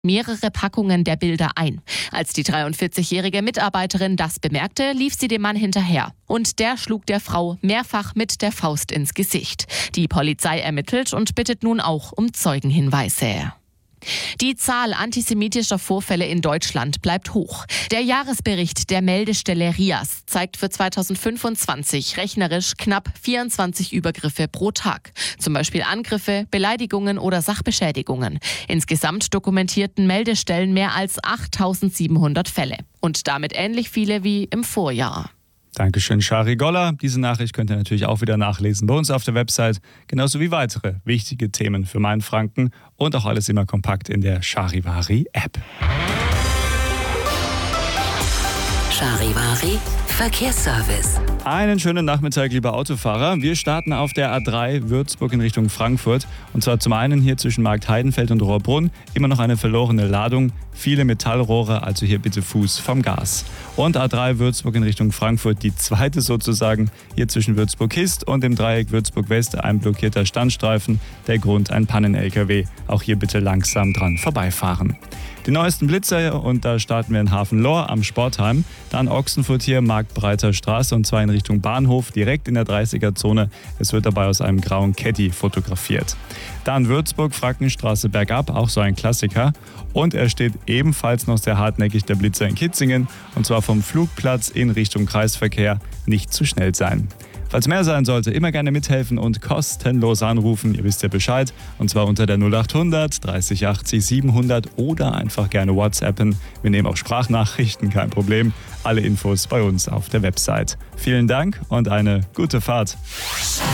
mehrere Packungen der Bilder ein. Als die 43-jährige Mitarbeiterin das bemerkte, lief sie dem Mann hinterher. Und der schlug der Frau mehrfach mit der Faust ins Gesicht. Die Polizei ermittelt und bittet nun auch um Zeugenhinweise. Die Zahl antisemitischer Vorfälle in Deutschland bleibt hoch. Der Jahresbericht der Meldestelle RIAS zeigt für 2025 rechnerisch knapp 24 Übergriffe pro Tag. Zum Beispiel Angriffe, Beleidigungen oder Sachbeschädigungen. Insgesamt dokumentierten Meldestellen mehr als 8.700 Fälle. Und damit ähnlich viele wie im Vorjahr. Dankeschön, Shari Goller. Diese Nachricht könnt ihr natürlich auch wieder nachlesen bei uns auf der Website, genauso wie weitere wichtige Themen für Mainfranken und auch alles immer kompakt in der Charivari-App. Charivari Verkehrsservice. Einen schönen Nachmittag, liebe Autofahrer. Wir starten auf der A3 Würzburg in Richtung Frankfurt. Und zwar zum einen hier zwischen Markt Heidenfeld und Rohrbrunn immer noch eine verlorene Ladung. Viele Metallrohre, also hier bitte Fuß vom Gas. Und A3 Würzburg in Richtung Frankfurt, die zweite sozusagen, hier zwischen Würzburg-Hist und dem Dreieck Würzburg-West ein blockierter Standstreifen. Der Grund ein Pannen-LKW. Auch hier bitte langsam dran vorbeifahren. Die neuesten Blitzer, und da starten wir in Hafenlohr am Sportheim, dann Ochsenfurt hier, Marktbreiter Straße, und zwar in Richtung Bahnhof, direkt in der 30er-Zone. Es wird dabei aus einem grauen Caddy fotografiert. Dann Würzburg, Frackenstraße bergab, auch so ein Klassiker. Und er steht ebenfalls noch sehr hartnäckig, der Blitzer in Kitzingen, und zwar vom Flugplatz in Richtung Kreisverkehr. Nicht zu schnell sein. Falls mehr sein sollte, immer gerne mithelfen und kostenlos anrufen. Ihr wisst ja Bescheid. Und zwar unter der 0800 30 80 700 oder einfach gerne WhatsAppen. Wir nehmen auch Sprachnachrichten, kein Problem. Alle Infos bei uns auf der Website. Vielen Dank und eine gute Fahrt.